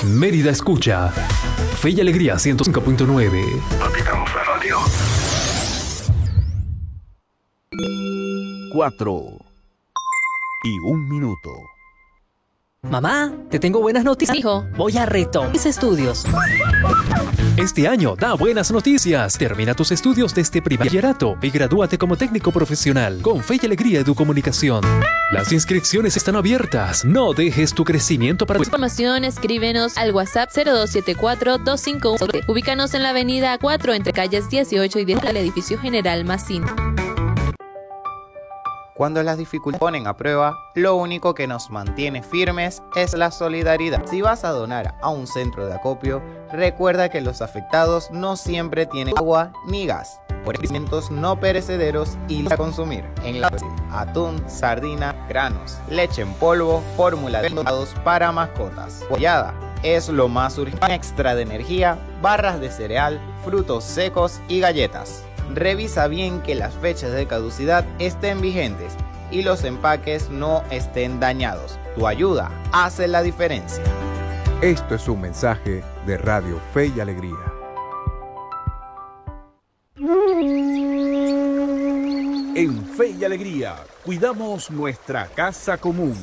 Mérida escucha Fe y Alegría 105.9. Apitamos la radio. 4:01. Mamá, te tengo buenas noticias. Hijo, Voy a retomar mis estudios. Este año da buenas noticias. Termina tus estudios desde bachillerato y gradúate como técnico profesional con Fe y Alegría Educomunicación. Las inscripciones están abiertas. No dejes tu crecimiento para... información, escríbenos al WhatsApp 0274-251. Ubícanos en la avenida 4 entre calles 18 y 10 del edificio General Massín. Cuando las dificultades ponen a prueba, lo único que nos mantiene firmes es la solidaridad. Si vas a donar a un centro de acopio, recuerda que los afectados no siempre tienen agua ni gas, por alimentos no perecederos y a consumir. En la atún, sardina, granos, leche en polvo, fórmula de donados para mascotas. Pollada es lo más urgente. Extra de energía, barras de cereal, frutos secos y galletas. Revisa bien que las fechas de caducidad estén vigentes y los empaques no estén dañados. Tu ayuda hace la diferencia. Esto es un mensaje de Radio Fe y Alegría. En Fe y Alegría cuidamos nuestra casa común.